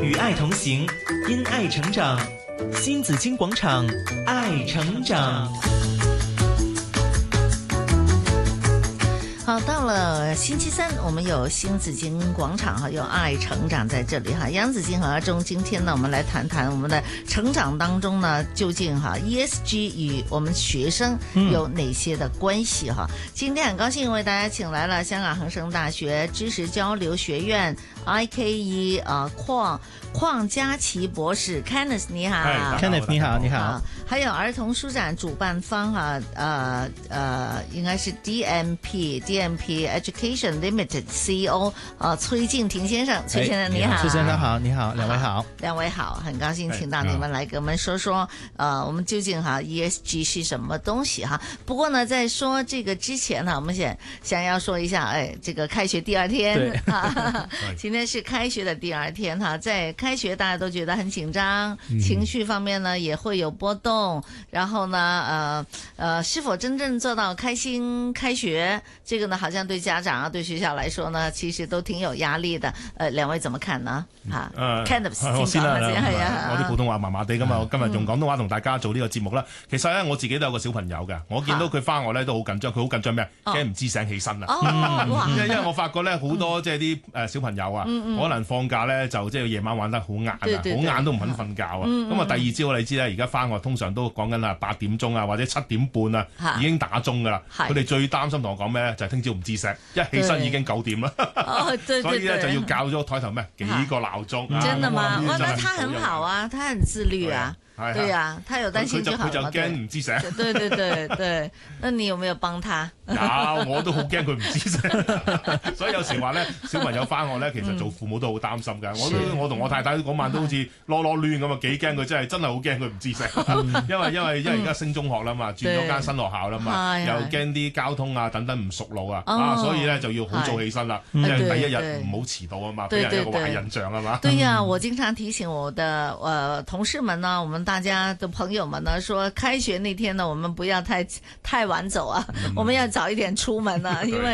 与爱同行，因爱成长。新紫金广场，爱成长。 好，到了星期三，我们有新紫金广场哈，有爱成长在这里哈。杨紫金和阿忠，今天呢，我们来谈谈我们的成长当中呢，究竟哈 ESG 与我们学生有哪些的关系哈？今天很高兴为大家请来了香港恒生大学知识交流学院 IKE 邝嘉琪博士 Kenneth 你好 ，Kenneth 你好，你好。 还有儿童书展主办方哈，应该是 DMP Education Limited CEO 崔敬廷先生，崔先生你好， 崔先生好，你好，两位好， 两位好，很高兴请到你们来给我们说说，我们究竟哈 ESG 是什么东西哈？不过呢，在说这个之前呢，我们想要说一下，这个开学第二天今天是开学的第二天哈，在开学大家都觉得很紧张，情绪方面呢也会有波动，然后呢，是否真正做到开心开學，這個呢，好像對家長啊，對學校來說呢，其實都挺有壓力的。兩位怎麼看呢？嚇，Kenneth 我先啦， 係啊， 我啲普通話麻麻地㗎嘛，我今日用廣東話同大家做呢個節目啦。其實咧，我自己都有個小朋友嘅，我見到佢翻學咧都好緊張，佢好緊張咩？驚唔知醒起身啊！因為我發覺咧好多即係啲小朋友啊，可能放假咧就即係夜晚玩得好晏啊，好晏都唔肯瞓覺啊。咁啊，第二朝你知咧，而家翻學通常都講緊8點鐘啊，或者7點半啊，已經打鐘㗎啦。佢哋最擔心同我講咩咧？就係聽朝唔知醒，一起身已經9點啦。所以咧就要校咗台頭咩幾個鬧鐘。 真的嗎？哇，那他很好啊，他很自律啊。對呀，他有擔心就好了。 佢就驚唔知醒。 對對對對，那你有沒有幫他？ 有，我都好驚佢唔知醒。所以有時話咧，小朋友翻學咧，其實做父母都好擔心㗎。我同我太太嗰晚都好似囉囉攣咁啊，幾驚佢真係好驚佢唔知醒。因為而家升中學啦嘛，轉咗間新學校啦嘛，又驚啲交通啊等等唔熟路啊，所以咧就要好早起身啦，因為第一日唔好遲到啊嘛，俾人有個壞印象啊嘛。 對呀，我經常提醒我的同事們呢，我們大家的朋友們呢，說開學那天呢，我們不要太晚走啊，我們要早一點出門啊，因為